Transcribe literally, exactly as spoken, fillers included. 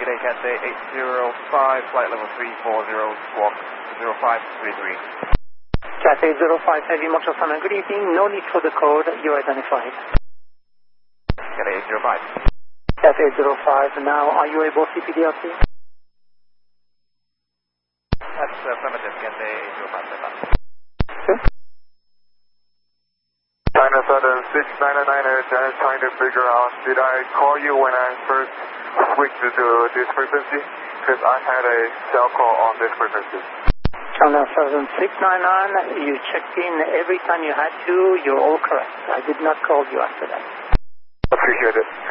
Cathay, Cathay eight zero five, flight level three four zero, squawk zero five three three. Cathay zero five, Heavy Montreal Salmon, good evening. No need for the code, you're identified. Cathay eight zero five. Cathay zero five, now are you able C P D L C? That's affirmative, Cathay eight zero five, step up. Okay. China Southern six nine nine, just trying to figure out, did I call you when I first switched to this frequency? Because I had a cell call on this frequency. China Southern six nine nine, you checked in every time you had to, you're all correct. I did not call you after that. Appreciate it.